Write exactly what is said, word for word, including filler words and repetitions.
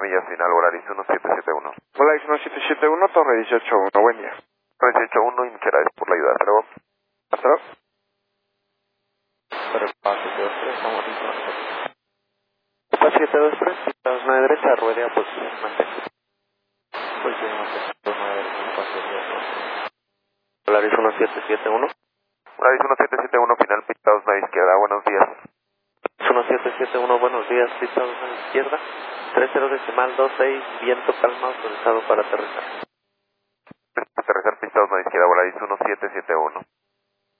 millas final, Volaris uno siete siete uno. Volaris uno siete siete uno, Torre dieciocho uno, buen día. Torre dieciocho uno y muchas gracias por la ayuda. Hasta luego. Hasta luego. Espacio siete dos tres, pista dos nueve derecha, ruede a posición mantén. Posición mantén, dos nueve derecha, Volaris uno siete siete uno. Volaris uno siete siete uno, final, pista dos nueve izquierda, buenos días. uno siete siete uno, buenos días, pista dos nueve izquierda, tres cero decimal dos seis, viento calma, autorizado para aterrizar. Aterrizar pista dos nueve izquierda, Volaris uno siete siete uno.